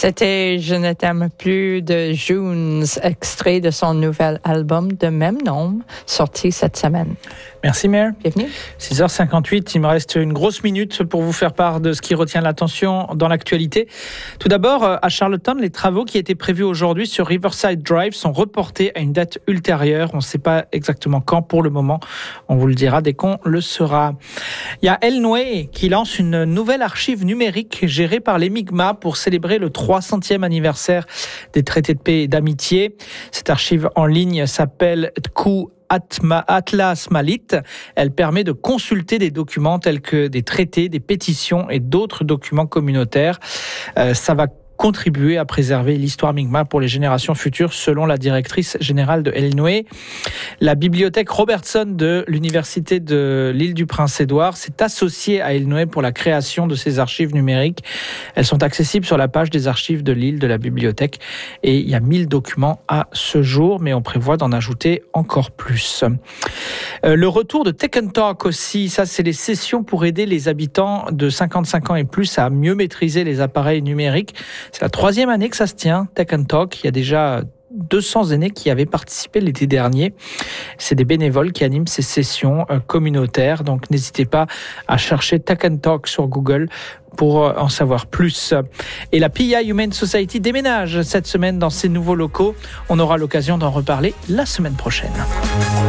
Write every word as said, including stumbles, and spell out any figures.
C'était Je ne t'aime plus de Junes, extrait de son nouvel album de même nom, sorti cette semaine. Merci Mère. Bienvenue. six heures cinquante-huit, il me reste une grosse minute pour vous faire part de ce qui retient l'attention dans l'actualité. Tout d'abord, à Charlottetown, les travaux qui étaient prévus aujourd'hui sur Riverside Drive sont reportés à une date ultérieure. On ne sait pas exactement quand pour le moment. On vous le dira dès qu'on le saura. Il y a Elnway qui lance une nouvelle archive numérique gérée par l'Enigma pour célébrer le trois centième anniversaire des traités de paix et d'amitié. Cette archive en ligne s'appelle Tku Atlas Malit. Elle permet de consulter des documents tels que des traités, des pétitions et d'autres documents communautaires. Euh, ça va contribuer à préserver l'histoire Mi'kmaq pour les générations futures, selon la directrice générale de Elnway. La bibliothèque Robertson de l'Université de l'île du Prince-Édouard s'est associée à Elnway pour la création de ces archives numériques. Elles sont accessibles sur la page des archives de l'île de la bibliothèque et il y a mille documents à ce jour, mais on prévoit d'en ajouter encore plus. Euh, le retour de Tech and Talk aussi, ça c'est les sessions pour aider les habitants de cinquante-cinq ans et plus à mieux maîtriser les appareils numériques. C'est la troisième année que ça se tient, Tech and Talk. Il y a déjà deux cents aînés qui avaient participé l'été dernier. C'est des bénévoles qui animent ces sessions communautaires. Donc, n'hésitez pas à chercher Tech and Talk sur Google pour en savoir plus. Et la P I Humane Society déménage cette semaine dans ses nouveaux locaux. On aura l'occasion d'en reparler la semaine prochaine.